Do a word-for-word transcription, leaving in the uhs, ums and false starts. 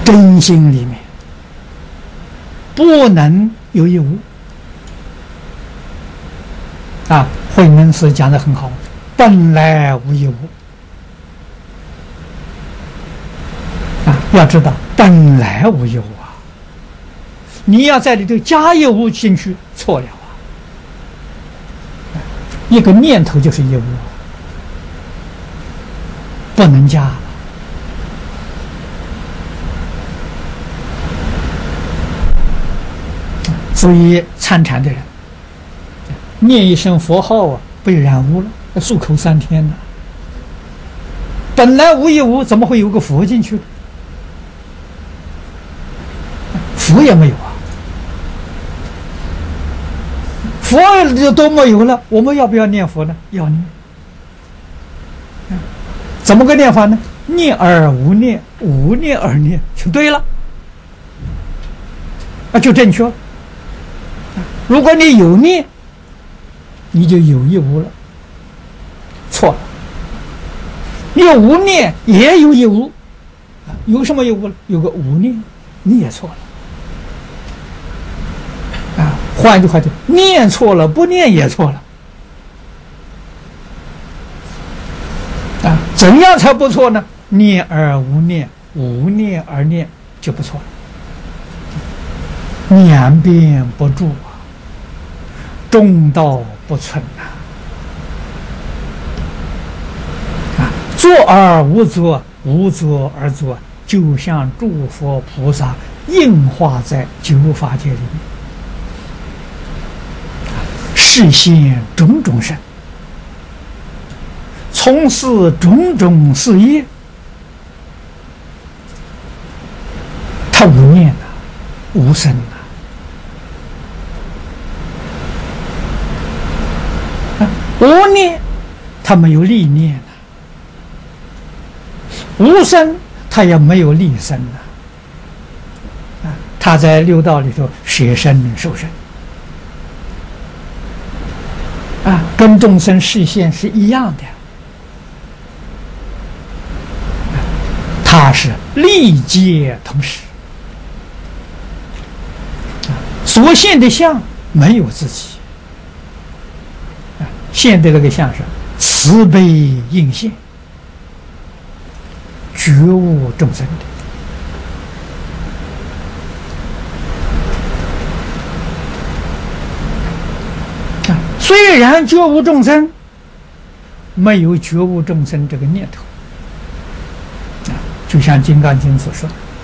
真心里面不能有一无啊。慧能寺讲得很好，本来无一无啊，要知道本来无一无啊，你要在里头加一无进去，错了啊。一个念头就是一无，不能加。所以参禅的人念一声佛号啊，被染污了，漱口三天呢。本来无一无，怎么会有个佛进去？佛也没有啊，佛就都没有了，我们要不要念佛呢？要念。怎么个念法呢？念而无念，无念而念，就对了，啊，就正确了。如果你有念，你就有一无了，错了。你有无念也有一无，有什么一无了？有个无念，你也错了。啊，换句话讲，念错了，不念也错了。啊，怎样才不错呢？念而无念，无念而念就不错了。两边不住啊，中道不存呐！啊，作而无作，无作而作，就像诸佛菩萨应化在九法界里面，示现种种身，从事种种事业，他无念呐，无生呐。无念，他没有利念呐；无生，他也没有利生呐。啊，他在六道里头舍身受身，啊，跟众生示现是一样的。他是利皆同时，啊，所现的相没有自己。现的那个相是慈悲应现，觉悟众生的。啊，虽然觉悟众生，没有觉悟众生这个念头。啊，就像《金刚经》所说：“